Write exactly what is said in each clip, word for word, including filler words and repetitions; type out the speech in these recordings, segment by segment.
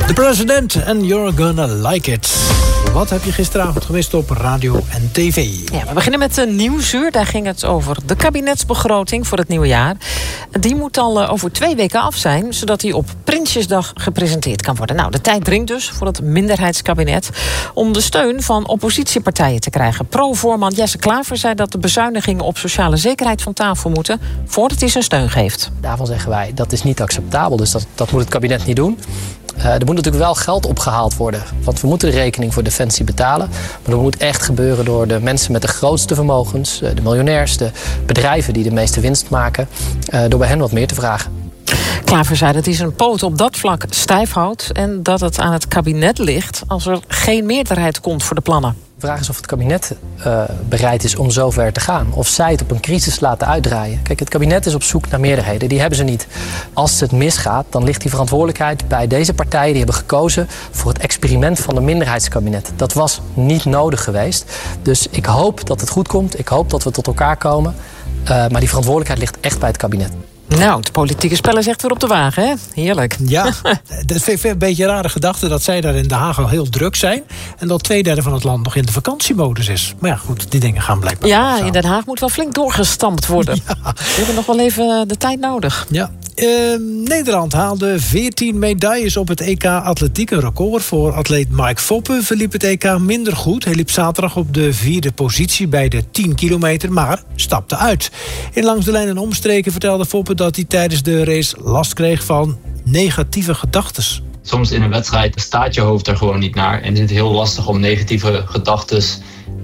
The President and You're Gonna Like It. Wat heb je gisteravond gemist op radio en tv? Ja, we beginnen met een Nieuwsuur. Daar ging het over de kabinetsbegroting voor het nieuwe jaar. Die moet al uh, over twee weken af zijn, zodat die op Prinsjesdag gepresenteerd kan worden. Nou, de tijd dringt dus voor het minderheidskabinet om de steun van oppositiepartijen te krijgen. Pro-voorman Jesse Klaver zei dat de bezuinigingen op sociale zekerheid van tafel moeten voordat hij zijn steun geeft. Daarvan zeggen wij, dat is niet acceptabel, dus dat, dat moet het kabinet niet doen. Uh, er moet natuurlijk wel geld opgehaald worden. Want we moeten de rekening voor Defensie betalen. Maar dat moet echt gebeuren door de mensen met de grootste vermogens, de miljonairs, de bedrijven die de meeste winst maken, uh, door bij hen wat meer te vragen. Klaver zei dat hij zijn poot op dat vlak stijf houdt en dat het aan het kabinet ligt als er geen meerderheid komt voor de plannen. De vraag is of het kabinet uh, bereid is om zo ver te gaan. Of zij het op een crisis laten uitdraaien. Kijk, het kabinet is op zoek naar meerderheden. Die hebben ze niet. Als het misgaat, dan ligt die verantwoordelijkheid bij deze partijen. Die hebben gekozen voor het experiment van een minderheidskabinet. Dat was niet nodig geweest. Dus ik hoop dat het goed komt. Ik hoop dat we tot elkaar komen. Uh, maar die verantwoordelijkheid ligt echt bij het kabinet. Nou, het politieke spel is echt weer op de wagen, hè? Heerlijk. Ja, dat vind ik een beetje een rare gedachte dat zij daar in Den Haag al heel druk zijn en dat twee derde van het land nog in de vakantiemodus is. Maar ja, goed, die dingen gaan blijkbaar. Ja, in Den Haag moet wel flink doorgestampt worden. Ja. We hebben nog wel even de tijd nodig. Ja. Uh, Nederland haalde veertien medailles op het E K Atletiek. Een record voor atleet Mike Foppe verliep het E K minder goed. Hij liep zaterdag op de vierde positie bij de tien kilometer, maar stapte uit. In Langs de Lijn en Omstreken vertelde Foppe dat hij tijdens de race last kreeg van negatieve gedachtes. Soms in een wedstrijd staat je hoofd er gewoon niet naar. En is het heel lastig om negatieve gedachtes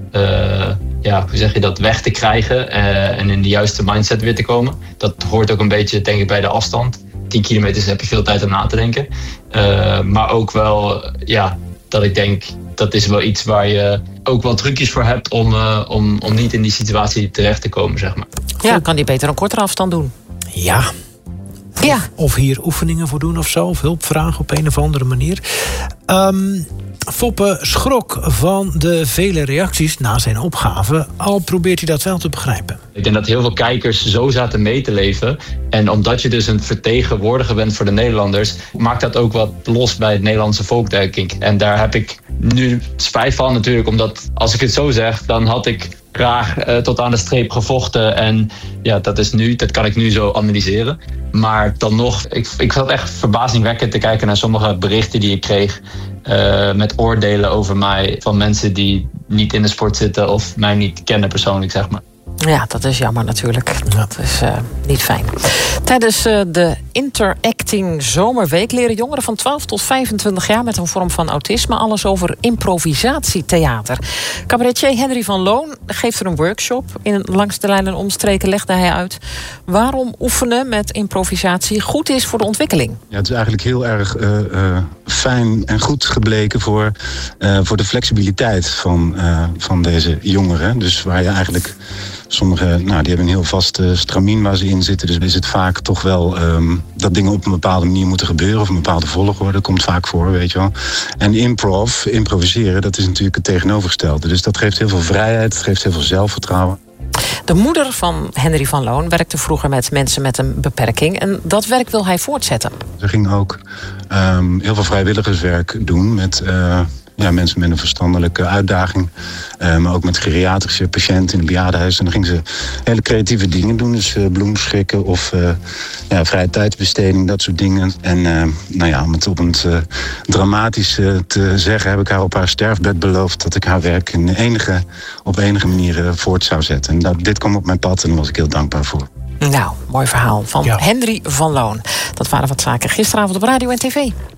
uh, ja, hoe zeg je dat, weg te krijgen uh, en in de juiste mindset weer te komen. Dat hoort ook een beetje, denk ik, bij de afstand. tien kilometer heb je veel tijd om na te denken. Uh, maar ook wel, ja, dat ik denk, dat is wel iets waar je ook wel trucjes voor hebt om, uh, om, om niet in die situatie terecht te komen, zeg maar. Ja, kan die beter een kortere afstand doen. Ja. Ja. Of, of hier oefeningen voor doen of zo. Of hulp vragen op een of andere manier. Um, Foppe schrok van de vele reacties na zijn opgave. Al probeert hij dat wel te begrijpen. Ik denk dat heel veel kijkers zo zaten mee te leven. En omdat je dus een vertegenwoordiger bent voor de Nederlanders, maakt dat ook wat los bij het Nederlandse volk, denk ik. En daar heb ik nu spijt van natuurlijk. Omdat als ik het zo zeg, dan had ik graag uh, tot aan de streep gevochten. En ja, dat is nu, dat kan ik nu zo analyseren. Maar dan nog, ik, ik zat echt verbazingwekkend te kijken naar sommige berichten die ik kreeg. Uh, met oordelen over mij van mensen die niet in de sport zitten of mij niet kennen persoonlijk, zeg maar. Ja, dat is jammer natuurlijk. Dat is uh, niet fijn. Tijdens uh, de Interacting Zomerweek leren jongeren van twaalf tot vijfentwintig jaar met een vorm van autisme alles over improvisatietheater. Cabaretier Henry van Loon geeft er een workshop. In Langs de Lijn en Omstreken legde hij uit waarom oefenen met improvisatie goed is voor de ontwikkeling. Ja, het is eigenlijk heel erg uh, uh, fijn en goed gebleken voor, uh, voor de flexibiliteit van, uh, van deze jongeren. Dus waar je eigenlijk sommigen, nou, die hebben een heel vaste stramien waar ze in zitten. Dus is het vaak toch wel um, dat dingen op een bepaalde manier moeten gebeuren. Of een bepaalde volgorde, dat komt vaak voor, weet je wel. En improv, improviseren, dat is natuurlijk het tegenovergestelde. Dus dat geeft heel veel vrijheid, het geeft heel veel zelfvertrouwen. De moeder van Henry van Loon werkte vroeger met mensen met een beperking. En dat werk wil hij voortzetten. Ze ging ook um, heel veel vrijwilligerswerk doen met Uh, Ja, mensen met een verstandelijke uitdaging. Uh, maar ook met geriatrische patiënten in een bejaardenhuis. En dan gingen ze hele creatieve dingen doen. Dus uh, bloemschikken of uh, ja, vrije tijdsbesteding, dat soort dingen. En uh, nou ja, om het op een uh, dramatisch uh, te zeggen, heb ik haar op haar sterfbed beloofd dat ik haar werk in enige, op enige manier uh, voort zou zetten. En dat, dit kwam op mijn pad en daar was ik heel dankbaar voor. Nou, mooi verhaal van ja. Henry van Loon. Dat waren wat zaken gisteravond op radio en tv.